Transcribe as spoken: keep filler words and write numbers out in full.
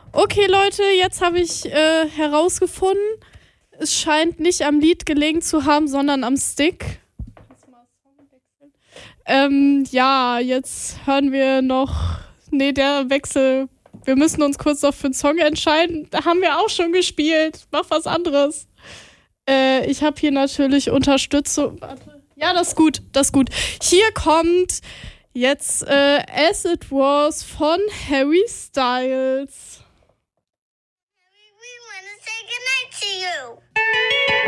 Okay, Leute, jetzt habe ich äh, herausgefunden, es scheint nicht am Lied gelegen zu haben, sondern am Stick. Ähm, ja, jetzt hören wir noch... Nee, der Wechsel... Wir müssen uns kurz noch für einen Song entscheiden. Da haben wir auch schon gespielt. Mach was anderes. Äh, ich habe hier natürlich Unterstützung. Warte. Ja, das ist gut, das ist gut. Hier kommt jetzt äh, As It Was von Harry Styles. We want to say goodnight to you.